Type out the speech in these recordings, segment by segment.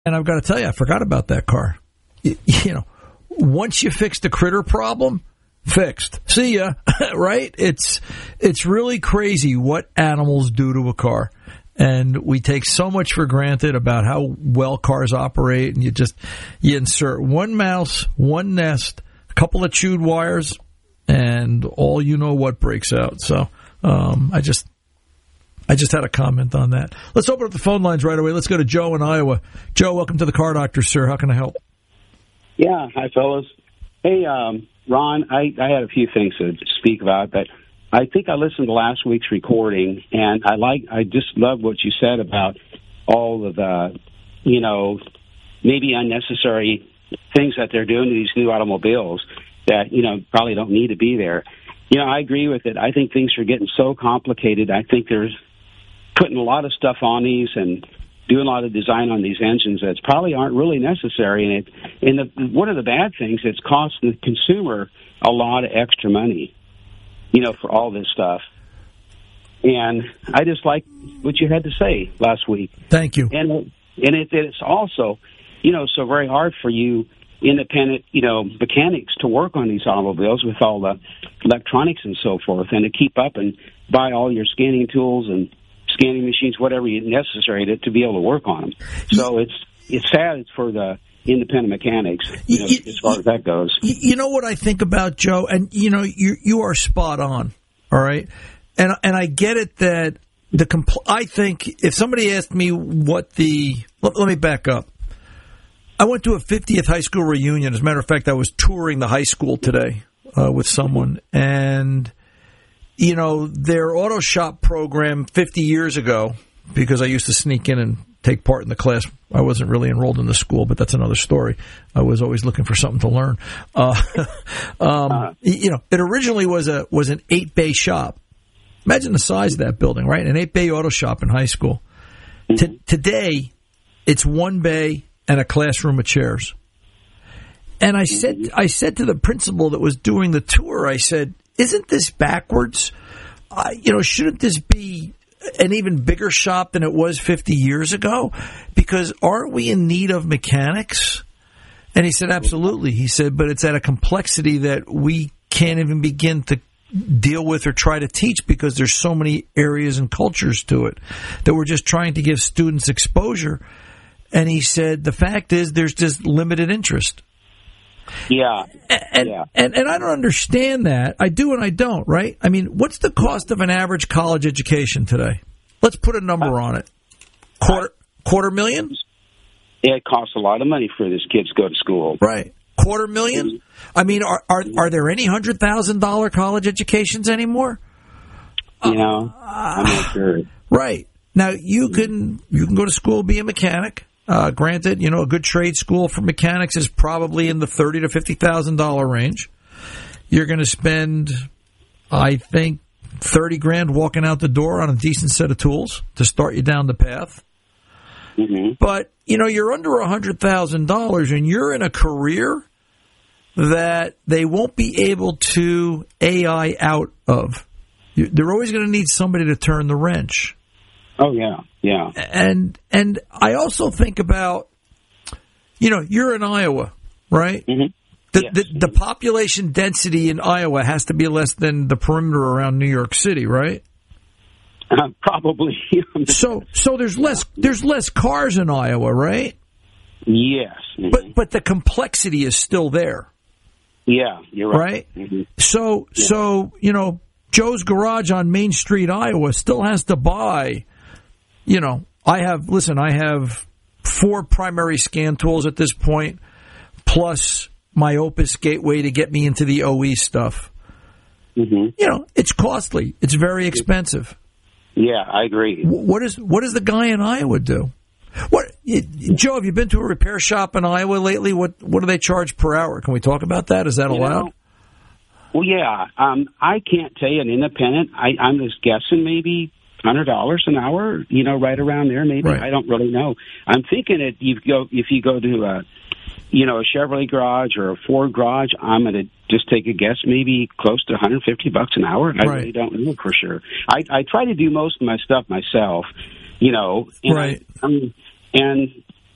And I've got to tell you, I forgot about that car. Once you fix the critter problem, fixed. See ya, right? It's really crazy what animals do to a car. And we take so much for granted about how well cars operate. And you insert one mouse, one nest, a couple of chewed wires, and all you know what breaks out. So I just had a comment on that. Let's open up the phone lines right away. Let's go to Joe in Iowa. Joe, welcome to the Car Doctor, sir. How can I help? Yeah, hi, fellas. Hey, Ron, I had a few things to speak about, but I think I listened to last week's recording, and I just love what you said about all of the, maybe unnecessary things that they're doing to these new automobiles that, probably don't need to be there. I agree with it. I think things are getting so complicated. I think there's putting a lot of stuff on these and doing a lot of design on these engines that probably aren't really necessary. And one of the bad things, it's costing the consumer a lot of extra money, for all this stuff. And I just like what you had to say last week. Thank you. And it's also, so very hard for you independent, mechanics to work on these automobiles with all the electronics and so forth, and to keep up and buy all your scanning tools and scanning machines, whatever is necessary to be able to work on them. So it's sad for the independent mechanics, as far as that goes. You know what I think about, Joe, and you are spot on. All right, and I get it that I think if somebody asked me let me back up. I went to a 50th high school reunion. As a matter of fact, I was touring the high school today with someone, and their auto shop program 50 years ago, because I used to sneak in and take part in the class. I wasn't really enrolled in the school, but that's another story. I was always looking for something to learn. It originally was an 8-bay shop. Imagine the size of that building, right? An 8-bay auto shop in high school. Mm-hmm. Today, it's 1 bay and a classroom of chairs. And I said to the principal that was doing the tour, I said, isn't this backwards? Shouldn't this be an even bigger shop than it was 50 years ago? Because aren't we in need of mechanics? And he said, absolutely. He said, but it's at a complexity that we can't even begin to deal with or try to teach because there's so many areas and cultures to it that we're just trying to give students exposure. And he said, the fact is there's just limited interest. Yeah. And I don't understand that. I do and I don't, right? I mean, what's the cost of an average college education today? Let's put a number on it. $250,000? It costs a lot of money for these kids to go to school. Right. $250,000? I mean, are there any $100,000 college educations anymore? I'm not sure. Right. Now, you can go to school, be a mechanic. Granted, a good trade school for mechanics is probably in the $30,000 to $50,000 range. You're going to spend, I think, $30,000 walking out the door on a decent set of tools to start you down the path. Mm-hmm. But, you're under $100,000 and you're in a career that they won't be able to AI out of. They're always going to need somebody to turn the wrench. Oh, yeah. And I also think about, you're in Iowa, right? Mm-hmm. The population density in Iowa has to be less than the perimeter around New York City, right? Probably. So there's less cars in Iowa, right? Yes. Mm-hmm. But the complexity is still there. Yeah, you're right. Right? Mm-hmm. So Joe's Garage on Main Street, Iowa still has to buy, I have 4 primary scan tools at this point, plus my Opus gateway to get me into the OE stuff. Mm-hmm. It's costly. It's very expensive. Yeah, I agree. What does the guy in Iowa do? Joe, have you been to a repair shop in Iowa lately? What do they charge per hour? Can we talk about that? Is that allowed? Well, yeah. I can't tell you an independent. I'm just guessing maybe $100 an hour, right around there maybe. Right. I don't really know. I'm thinking if you go to a Chevrolet garage or a Ford garage, I'm going to just take a guess, maybe close to $150 an hour. I really don't know for sure. I try to do most of my stuff myself, and right. And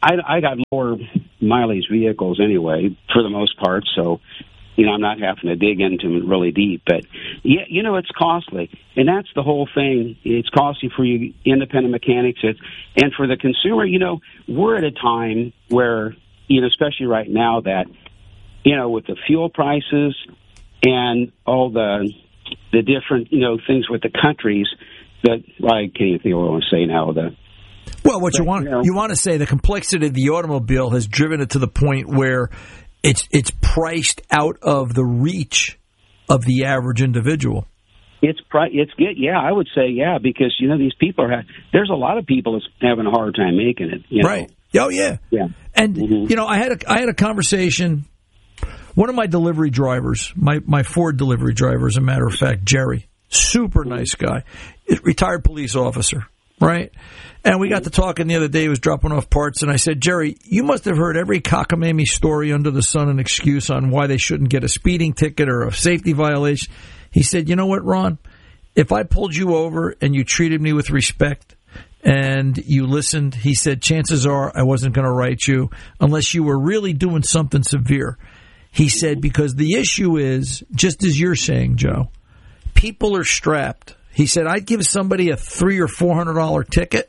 I got lower mileage vehicles anyway, for the most part, so, you know, I'm not having to dig into them really deep. But, yeah, you know, it's costly. And that's the whole thing. It's costly for you independent mechanics. And for the consumer, you know, we're at a time where, you know, especially right now that, you know, with the fuel prices and all the different, you know, things with the countries that, I can't even think of what I want to say now, well, what you want to say, the complexity of the automobile has driven it to the point where it's priced out of the reach of the average individual. Yeah, I would say, yeah, because, you know, these people there's a lot of people that's having a hard time making it. You know? Right. Oh, yeah. Yeah. And, you know, I had a conversation, one of my delivery drivers, my Ford delivery driver, as a matter of fact, Jerry, super nice guy, retired police officer, right? And we got to talking the other day. He was dropping off parts, and I said, Jerry, you must have heard every cockamamie story under the sun and excuse on why they shouldn't get a speeding ticket or a safety violation. He said, you know what, Ron? If I pulled you over and you treated me with respect and you listened, he said, chances are I wasn't going to write you unless you were really doing something severe. He said, because the issue is, just as you're saying, Joe, people are strapped. He said, I'd give somebody a $300 or $400 ticket,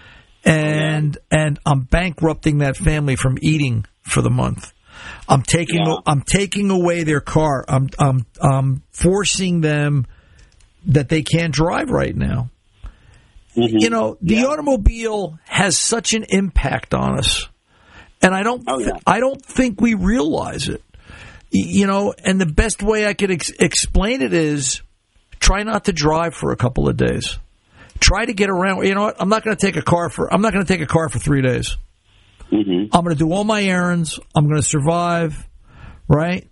and I'm bankrupting that family from eating for the month. I'm taking away their car. I'm forcing them that they can't drive right now. Mm-hmm. You know, the automobile has such an impact on us, and I don't think we realize it. You know, and the best way I could explain it is try not to drive for a couple of days. Try to get around. You know what? I'm not going to take a car for 3 days. Mm-hmm. I'm going to do all my errands. I'm going to survive, right?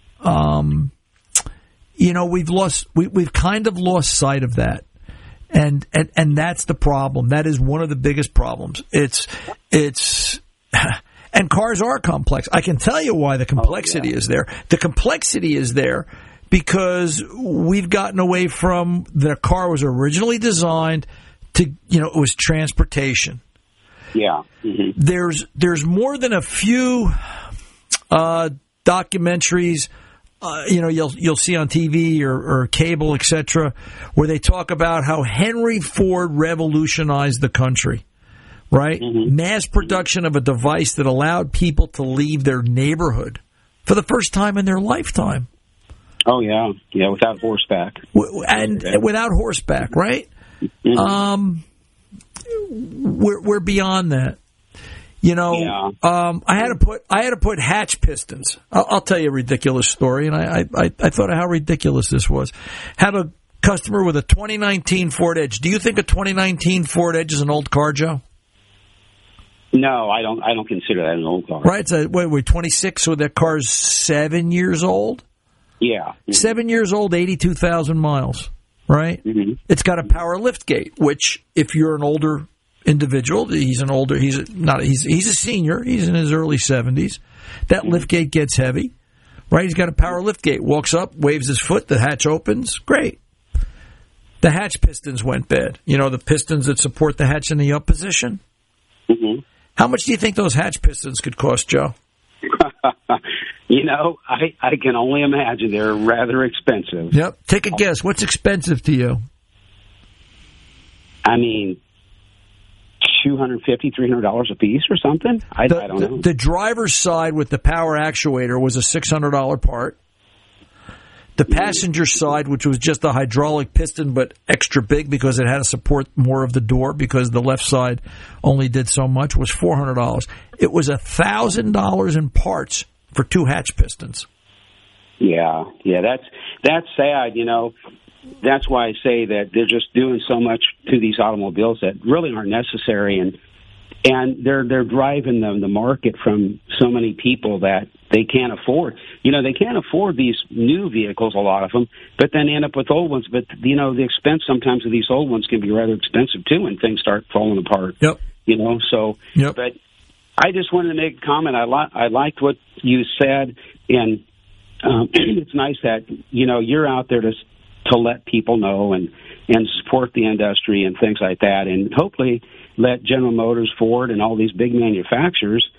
You know, we've kind of lost sight of that, and that's the problem. That is one of the biggest problems. It's and cars are complex. I can tell you why the complexity is there. The complexity is there because we've gotten away from the car was originally designed to, you know, it was transportation. Yeah. Mm-hmm. There's more than a few documentaries, you know, you'll see on TV or cable, etc., where they talk about how Henry Ford revolutionized the country. Right? Mm-hmm. Mass production of a device that allowed people to leave their neighborhood for the first time in their lifetime. Oh, yeah. Yeah, without horseback. Without horseback, right? Mm-hmm. We're beyond that. You know, I had to put hatch pistons. I'll tell you a ridiculous story, and I thought of how ridiculous this was. Had a customer with a 2019 Ford Edge. Do you think a 2019 Ford Edge is an old car, Joe? No, I don't consider that an old car. Right, so we're 26, so that car's 7 years old? Yeah. Mm-hmm. 7 years old, 82,000 miles, right? Mm-hmm. It's got a power lift gate, which if you're an older individual, he's a senior, he's in his early 70s, that lift gate gets heavy, right? He's got a power lift gate, walks up, waves his foot, the hatch opens, great. The hatch pistons went bad. You know, the pistons that support the hatch in the up position? Mm-hmm. How much do you think those hatch pistons could cost, Joe? You know, I can only imagine they're rather expensive. Yep. Take a guess. What's expensive to you? I mean, $250, $300 a piece or something? I don't know. The driver's side with the power actuator was a $600 part. The passenger side, which was just a hydraulic piston but extra big because it had to support more of the door because the left side only did so much, was $400. It was $1,000 in parts for 2 hatch pistons. Yeah, that's sad, you know. That's why I say that they're just doing so much to these automobiles that really aren't necessary, and they're driving the market from so many people that they can't afford. You know, they can't afford these new vehicles, a lot of them, but then end up with old ones. But, you know, the expense sometimes of these old ones can be rather expensive, too, when things start falling apart. Yep. You know, so, yep. But I just wanted to make a comment. I liked what you said, and it's nice that, you know, you're out there to to let people know and support the industry and things like that, and hopefully let General Motors, Ford, and all these big manufacturers